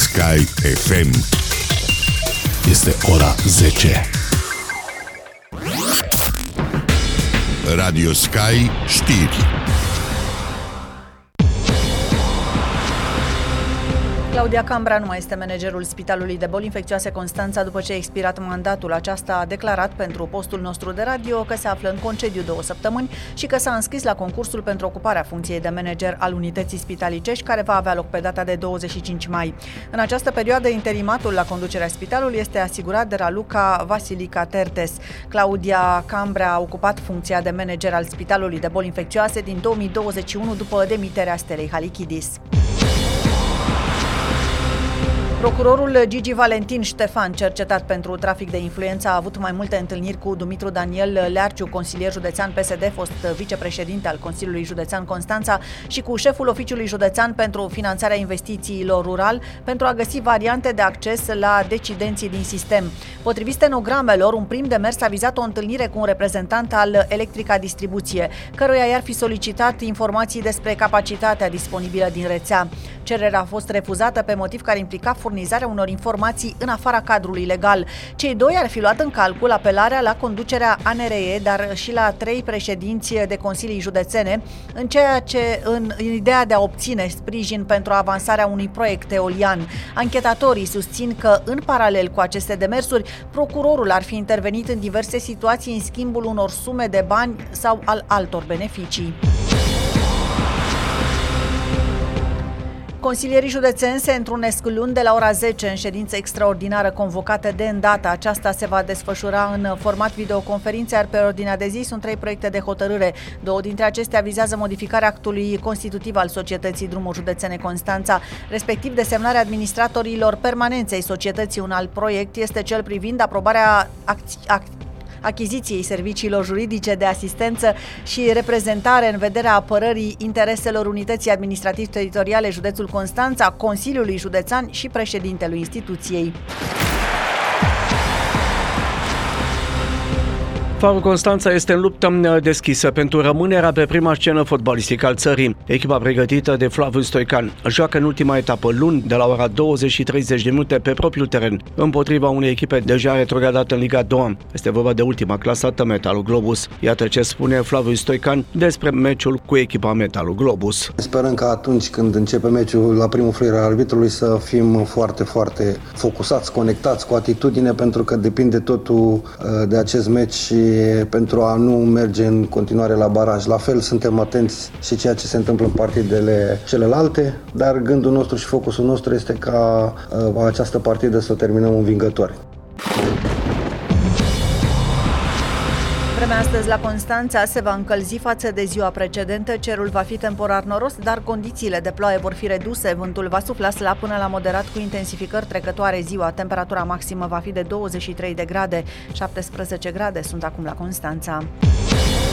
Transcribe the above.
Sky FM. Este ora 10. Radio Sky știri. Claudia Cambra nu mai este managerul Spitalului de Boli Infecțioase Constanța după ce a expirat mandatul. Aceasta a declarat pentru postul nostru de radio că se află în concediu 2 săptămâni și că s-a înscris la concursul pentru ocuparea funcției de manager al unității spitalicești, care va avea loc pe data de 25 mai. În această perioadă, interimatul la conducerea spitalului este asigurat de Raluca Vasilica Tertes. Claudia Cambra a ocupat funcția de manager al Spitalului de Boli Infecțioase din 2021 după demiterea Stelei Halichidis. Procurorul Gigi Valentin Ștefan, cercetat pentru trafic de influență, a avut mai multe întâlniri cu Dumitru Daniel Learciu, consilier județean PSD, fost vicepreședinte al Consiliului Județean Constanța, și cu șeful Oficiului Județean pentru finanțarea investițiilor rural, pentru a găsi variante de acces la decidenții din sistem. Potrivit stenogramelor, un prim demers a vizat o întâlnire cu un reprezentant al Electrica Distribuție, căruia i-ar fi solicitat informații despre capacitatea disponibilă din rețea. Cererea a fost refuzată pe motiv care implica furnizarea unor informații în afara cadrului legal. Cei doi ar fi luat în calcul apelarea la conducerea ANRE, dar și la 3 președinți de consilii județene, în ideea de a obține sprijin pentru avansarea unui proiect eolian. Anchetatorii susțin că, în paralel cu aceste demersuri, procurorul ar fi intervenit în diverse situații în schimbul unor sume de bani sau al altor beneficii. Consilierii județeni se întrunesc luni de la ora 10 în ședință extraordinară convocată de îndată. Aceasta se va desfășura în format videoconferințe, iar pe ordinea de zi sunt 3 proiecte de hotărâre. 2 dintre acestea vizează modificarea actului constitutiv al Societății Drumuri Județene Constanța, respectiv desemnarea administratorilor permanenței societății. Un alt proiect este cel privind aprobarea achiziției serviciilor juridice de asistență și reprezentare în vederea apărării intereselor Unității Administrativ-Teritoriale Județul Constanța, Consiliului Județean și președintelui instituției. Farul Constanța este în luptă deschisă pentru rămânerea pe prima scenă fotbalistică al țării. Echipa pregătită de Flaviu Stoican joacă în ultima etapă luni de la ora 20:30 pe propriul teren, împotriva unei echipe deja retrogradată în Liga 2. Este vorba de ultima clasată, Metalul Globus. Iată ce spune Flaviu Stoican despre meciul cu echipa Metalul Globus. Sperăm că atunci când începe meciul, la primul fluier al arbitrului, să fim foarte, foarte focusați, conectați, cu atitudine, pentru că depinde totul de acest meci și pentru a nu merge în continuare la baraj. La fel, suntem atenți și ceea ce se întâmplă în partidele celelalte, dar gândul nostru și focusul nostru este ca această partidă să o terminăm învingători. Vremea astăzi la Constanța se va încălzi față de ziua precedentă, cerul va fi temporar noros, dar condițiile de ploaie vor fi reduse, vântul va sufla slab până la moderat cu intensificări trecătoare ziua, temperatura maximă va fi de 23 de grade, 17 grade sunt acum la Constanța.